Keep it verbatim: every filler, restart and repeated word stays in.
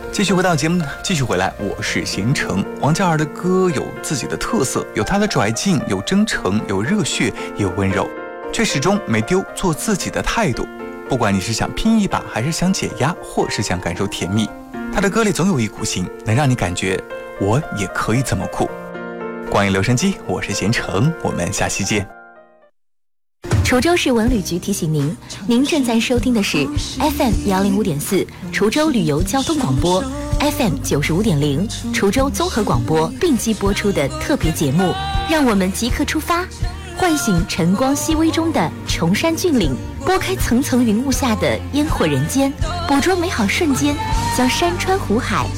继续回到节目，继续回来，我是贤成。王嘉尔的歌有自己的特色，有他的拽劲，有真诚，有热血，也有温柔，却始终没丢做自己的态度。不管你是想拼一把，还是想解压，或是想感受甜蜜，他的歌里总有一股劲，能让你感觉我也可以这么酷。光影留声机，我是贤成，我们下期见。 滁州市文旅局提醒您，您正在收听的是 F M 幺零五点四滁州旅游交通广播 ，F M 九十五点零滁州综合广播并机播出的特别节目。让我们即刻出发，唤醒晨光熹微中的崇山峻岭，拨开层层云雾下的烟火人间，捕捉美好瞬间，将山川湖海